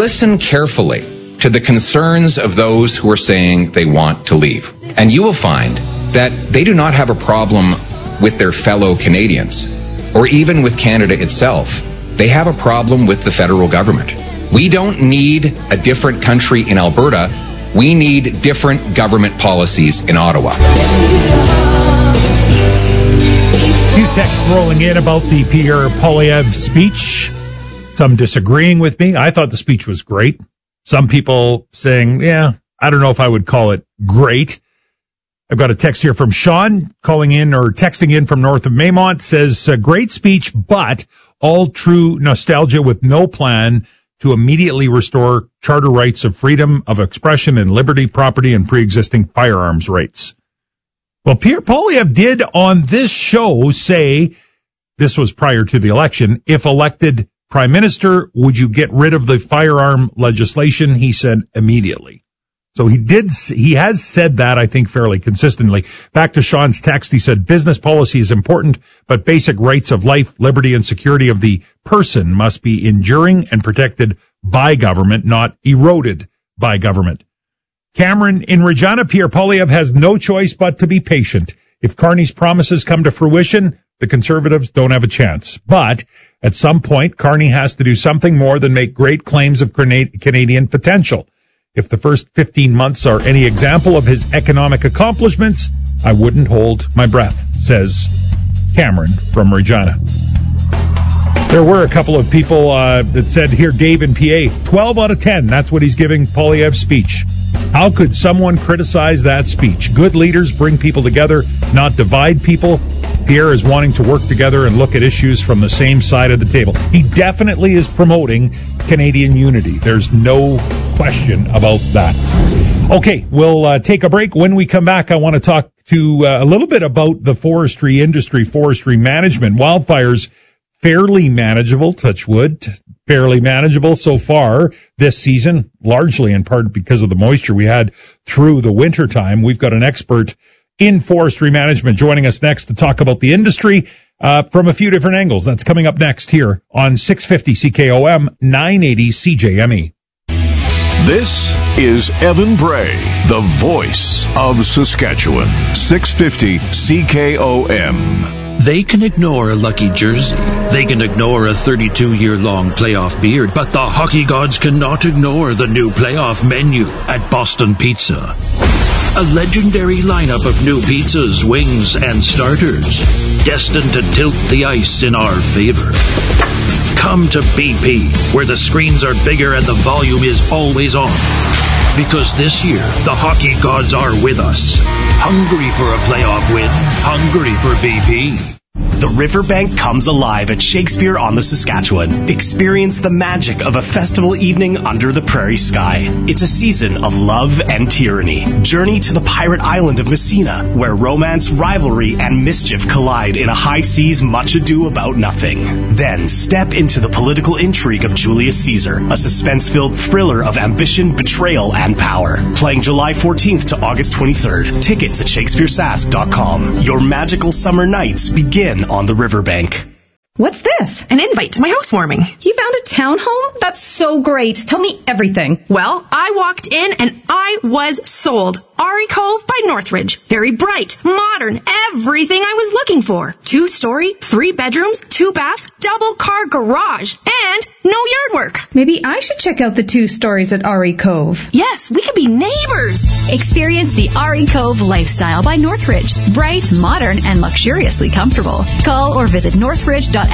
listen carefully to the concerns of those who are saying they want to leave. And you will find that they do not have a problem with their fellow Canadians or even with Canada itself. They have a problem with the federal government. We don't need a different country in Alberta. We need different government policies in Ottawa. A few texts rolling in about the Pierre Poilievre speech. Some disagreeing with me. I thought the speech was great. Some people saying, yeah, I don't know if I would call it great. I've got a text here from Sean calling in or texting in from north of Maymont. Says, great speech, but all true nostalgia with no plan to immediately restore charter rights of freedom of expression and liberty, property, and pre-existing firearms rights. Well, Pierre Poilievre did on this show say, this was prior to the election, if elected Prime Minister, would you get rid of the firearm legislation? He said immediately. So he has said that, I think, fairly consistently. Back to Sean's text, he said, business policy is important, but basic rights of life, liberty, and security of the person must be enduring and protected by government, not eroded by government. Cameron, in Regina, Pierre Poilievre has no choice but to be patient. If Carney's promises come to fruition, the Conservatives don't have a chance. But at some point, Carney has to do something more than make great claims of Canadian potential. If the first 15 months are any example of his economic accomplishments, I wouldn't hold my breath, says Cameron from Regina. There were a couple of people that said, here, Dave in PA, 12 out of 10. That's what he's giving Poilievre's speech. How could someone criticize that speech? Good leaders bring people together, not divide people. Pierre is wanting to work together and look at issues from the same side of the table. He definitely is promoting Canadian unity. There's no question about that. Okay, we'll take a break. When we come back, I want to talk to a little bit about the forestry industry, forestry management. Wildfires, fairly manageable, touch wood, fairly manageable so far this season, largely in part because of the moisture we had through the winter time. We've got an expert in forestry management joining us next to talk about the industry from a few different angles. That's coming up next here on 650 CKOM, 980 CJME. This is Evan Bray, the voice of Saskatchewan. 650 CKOM. They can ignore a lucky jersey. They can ignore a 32-year-long playoff beard. But the hockey gods cannot ignore the new playoff menu at Boston Pizza. A legendary lineup of new pizzas, wings, and starters, destined to tilt the ice in our favor. Come to BP, where the screens are bigger and the volume is always on. Because this year, the hockey gods are with us. Hungry for a playoff win. Hungry for BP. The Riverbank comes alive at Shakespeare on the Saskatchewan. Experience the magic of a festival evening under the prairie sky. It's a season of love and tyranny. Journey to the pirate island of Messina, where romance, rivalry, and mischief collide in a high seas much ado about nothing. Then step into the political intrigue of Julius Caesar, a suspense-filled thriller of ambition, betrayal, and power. Playing July 14th to August 23rd. Tickets at shakespearesask.com. Your magical summer nights begin on the Riverbank. What's this? An invite to my housewarming. You found a townhome? That's so great. Tell me everything. Well, I walked in and I was sold. Ari Cove by Northridge. Very bright, modern, everything I was looking for. 2-story, 3 bedrooms, 2 baths, double car garage, and no yard work. Maybe I should check out the 2 stories at Ari Cove. Yes, we could be neighbors. Experience the Ari Cove lifestyle by Northridge. Bright, modern, and luxuriously comfortable. Call or visit northridge.sk.ca.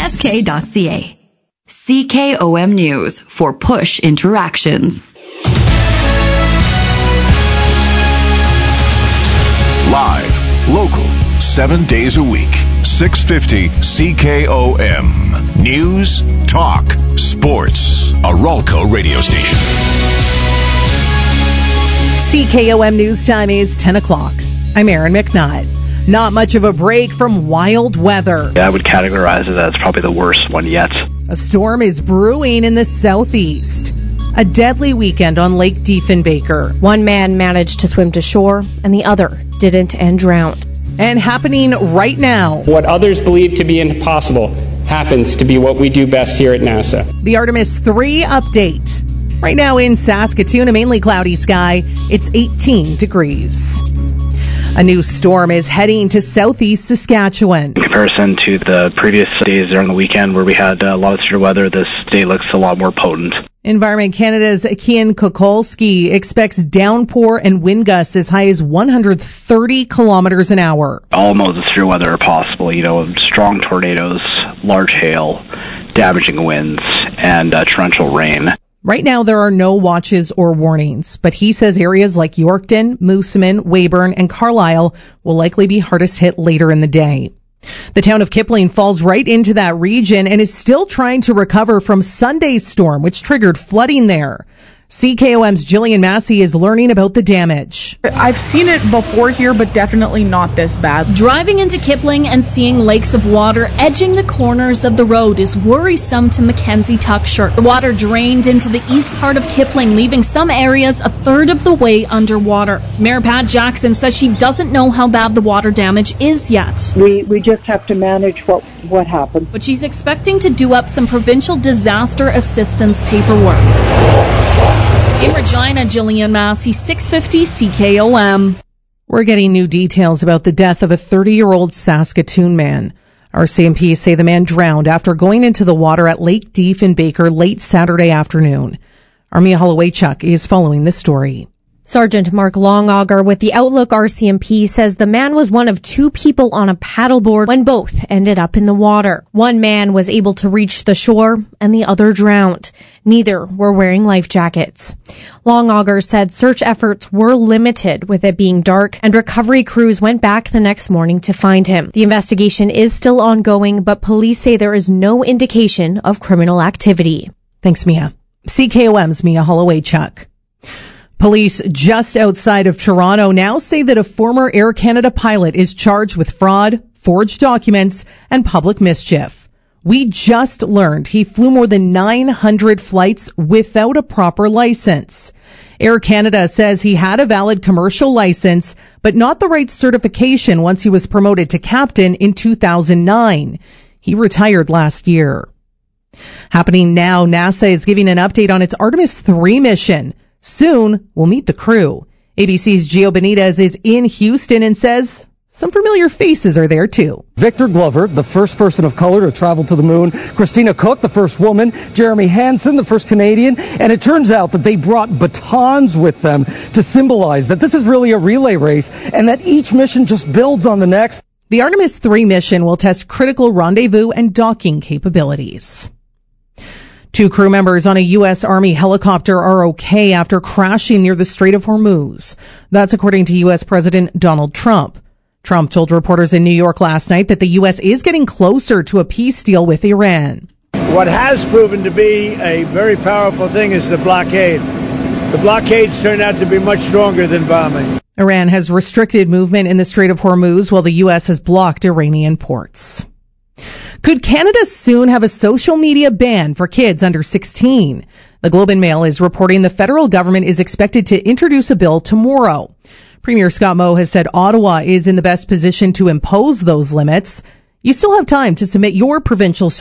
CKOM News for Push Interactions. Live, local, 7 days a week. 650 CKOM. News, talk, sports. A Ralco radio station. CKOM News Time is 10 o'clock. I'm Erin McNutt. Not much of a break from wild weather. I would categorize it as probably the worst one yet. A storm is brewing in the southeast. A deadly weekend on Lake Diefenbaker. One man managed to swim to shore, and the other didn't and drowned. And happening right now. What others believe to be impossible happens to be what we do best here at NASA. The Artemis 3 update. Right now in Saskatoon, a mainly cloudy sky. It's 18 degrees. A new storm is heading to southeast Saskatchewan. In comparison to the previous days during the weekend where we had a lot of severe weather, this day looks a lot more potent. Environment Canada's Kian Kokolski expects downpour and wind gusts as high as 130 kilometers an hour. All modes of severe weather are possible, strong tornadoes, large hail, damaging winds, and torrential rain. Right now, there are no watches or warnings, but he says areas like Yorkton, Moosomin, Weyburn, and Carlisle will likely be hardest hit later in the day. The town of Kipling falls right into that region and is still trying to recover from Sunday's storm, which triggered flooding there. CKOM's Jillian Massey is learning about the damage. I've seen it before here, but definitely not this bad. Driving into Kipling and seeing lakes of water edging the corners of the road is worrisome to Mackenzie Tuckshire. The water drained into the east part of Kipling, leaving some areas a third of the way underwater. Mayor Pat Jackson says she doesn't know how bad the water damage is yet. We just have to manage what happens. But she's expecting to do up some provincial disaster assistance paperwork. In Regina, Jillian Massey, 650 CKOM. We're getting new details about the death of a 30-year-old Saskatoon man. RCMP say the man drowned after going into the water at Lake Deef in Baker late Saturday afternoon. Armia Holowaychuk is following this story. Sergeant Mark Longauger with the Outlook RCMP says the man was one of two people on a paddleboard when both ended up in the water. One man was able to reach the shore and the other drowned. Neither were wearing life jackets. Longauger said search efforts were limited with it being dark, and recovery crews went back the next morning to find him. The investigation is still ongoing, but police say there is no indication of criminal activity. Thanks, Mia. CKOM's Mia Holowaychuk. Police just outside of Toronto now say that a former Air Canada pilot is charged with fraud, forged documents, and public mischief. We just learned he flew more than 900 flights without a proper license. Air Canada says he had a valid commercial license, but not the right certification once he was promoted to captain in 2009. He retired last year. Happening now, NASA is giving an update on its Artemis 3 mission. Soon, we'll meet the crew. ABC's Gio Benitez is in Houston and says some familiar faces are there, too. Victor Glover, the first person of color to travel to the moon. Christina Cook, the first woman. Jeremy Hansen, the first Canadian. And it turns out that they brought batons with them to symbolize that this is really a relay race and that each mission just builds on the next. The Artemis 3 mission will test critical rendezvous and docking capabilities. 2 crew members on a U.S. Army helicopter are okay after crashing near the Strait of Hormuz. That's according to U.S. President Donald Trump. Trump told reporters in New York last night that the U.S. is getting closer to a peace deal with Iran. What has proven to be a very powerful thing is the blockade. The blockades turned out to be much stronger than bombing. Iran has restricted movement in the Strait of Hormuz while the U.S. has blocked Iranian ports. Could Canada soon have a social media ban for kids under 16? The Globe and Mail is reporting the federal government is expected to introduce a bill tomorrow. Premier Scott Moe has said Ottawa is in the best position to impose those limits. You still have time to submit your provincial